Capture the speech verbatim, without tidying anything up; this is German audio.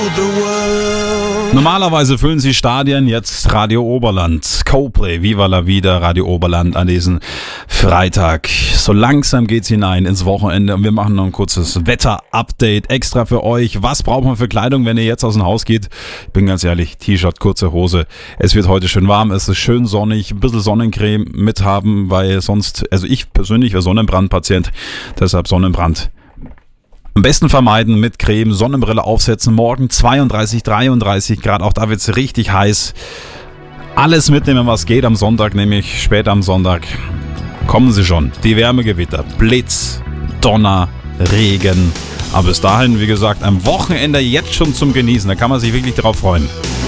Normalerweise füllen sie Stadien, jetzt Radio Oberland. Coldplay, Viva la Vida, Radio Oberland an diesem Freitag. So langsam geht's hinein ins Wochenende und wir machen noch ein kurzes Wetter-Update extra für euch. Was braucht man für Kleidung, wenn ihr jetzt aus dem Haus geht? Ich bin ganz ehrlich, T-Shirt, kurze Hose. Es wird heute schön warm, es ist schön sonnig, ein bisschen Sonnencreme mithaben, weil sonst, also ich persönlich wäre Sonnenbrandpatient, deshalb Sonnenbrand. Am besten vermeiden mit Creme, Sonnenbrille aufsetzen, morgen zweiunddreißig, dreiunddreißig Grad, auch da wird es richtig heiß. Alles mitnehmen, was geht am Sonntag, nämlich später am Sonntag. Kommen sie schon, die Wärmegewitter, Blitz, Donner, Regen. Aber bis dahin, wie gesagt, am Wochenende jetzt schon zum Genießen, da kann man sich wirklich drauf freuen.